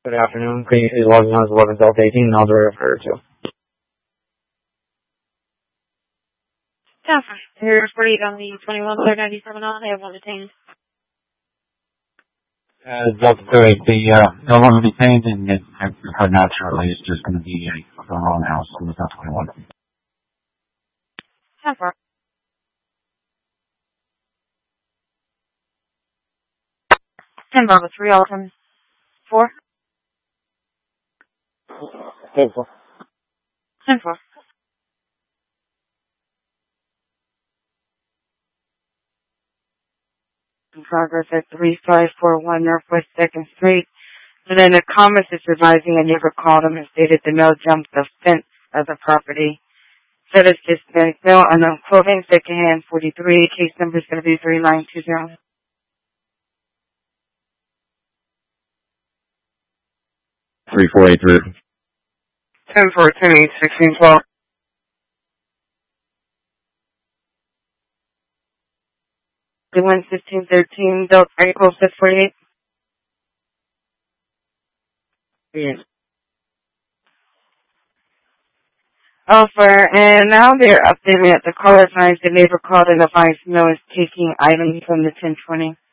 Good afternoon. Can you see logging on as 11 Delta 18 and I'll direct her to? Yeah, here's 48 on the 21 third 97 on. I have one detained. Delta 28, the one detained and I've heard not shortly. It's just going to be a wrong house on the Delta 21. 10-4. 10 Bravo 3, Alton 4. 10-4. 10-4. In progress at 3541 Northwest 2nd Street. And then the comments is advising a neighbor called him and stated the male jumped the fence of the property. Said it's just male unknown clothing, secondhand 43. Case number is going to be 3920. 3483. 10-4, 10-8, 16-12. The 1-15-13, Delta April 648. Yes. Offer, and now they're updating at the caller signs. The neighbor called and advised no is taking items from the 1020.